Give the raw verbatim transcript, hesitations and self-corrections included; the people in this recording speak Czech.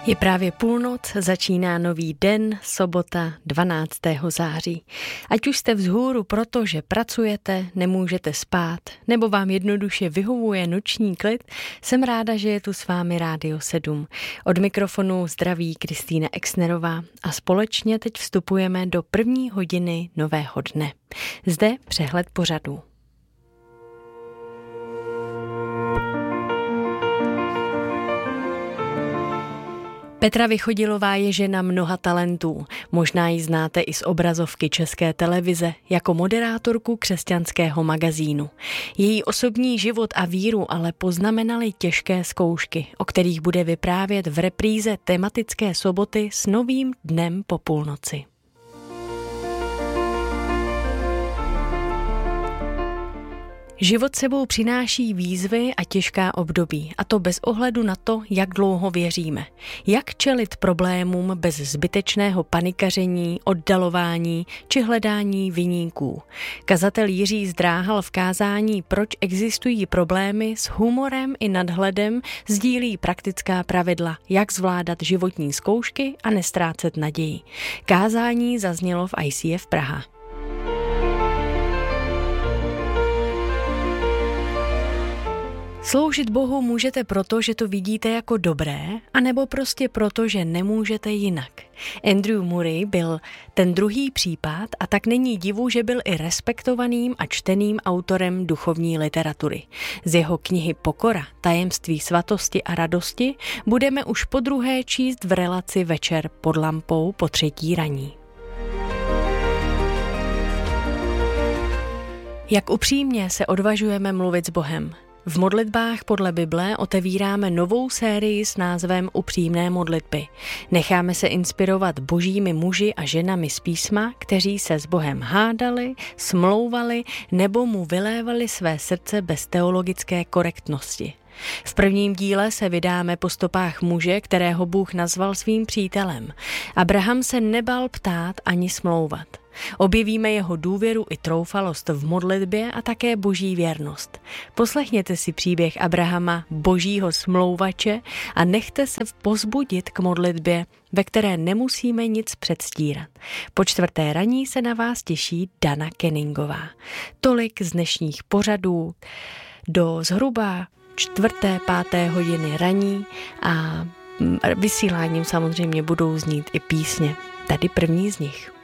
Je právě půlnoc, začíná nový den, sobota dvanáctého září. Ať už jste vzhůru proto, že pracujete, nemůžete spát, nebo vám jednoduše vyhovuje noční klid, jsem ráda, že je tu s vámi Rádio sedm. Od mikrofonu zdraví Kristýna Exnerová a společně teď vstupujeme do první hodiny nového dne. Zde přehled pořadů. Petra Vychodilová je žena mnoha talentů. Možná ji znáte i z obrazovky České televize jako moderátorku křesťanského magazínu. Její osobní život a víru ale poznamenaly těžké zkoušky, o kterých bude vyprávět v repríze tematické soboty s novým dnem po půlnoci. Život sebou přináší výzvy a těžká období, a to bez ohledu na to, jak dlouho věříme. Jak čelit problémům bez zbytečného panikaření, oddalování či hledání viníků. Kazatel Jiří Zdráhal v kázání Proč existují problémy s humorem i nadhledem sdílí praktická pravidla, jak zvládat životní zkoušky a nestrácet naději. Kázání zaznělo v I C F Praha. Sloužit Bohu můžete proto, že to vidíte jako dobré, anebo prostě proto, že nemůžete jinak. Andrew Murray byl ten druhý případ a tak není divu, že byl i respektovaným a čteným autorem duchovní literatury. Z jeho knihy Pokora, tajemství svatosti a radosti budeme už podruhé číst v relaci Večer pod lampou po třetí raní. Jak upřímně se odvažujeme mluvit s Bohem? V modlitbách podle Bible otevíráme novou sérii s názvem Upřímné modlitby. Necháme se inspirovat božími muži a ženami z písma, kteří se s Bohem hádali, smlouvali nebo mu vylévali své srdce bez teologické korektnosti. V prvním díle se vydáme po stopách muže, kterého Bůh nazval svým přítelem. Abraham se nebal ptát ani smlouvat. Objevíme jeho důvěru i troufalost v modlitbě a také boží věrnost. Poslechněte si příběh Abrahama, božího smlouvače, a nechte se povzbudit k modlitbě, ve které nemusíme nic předstírat. Po čtvrté raní se na vás těší Dana Kenningová. Tolik z dnešních pořadů do zhruba čtvrté, páté hodiny raní a vysíláním samozřejmě budou znít i písně. Tady první z nich.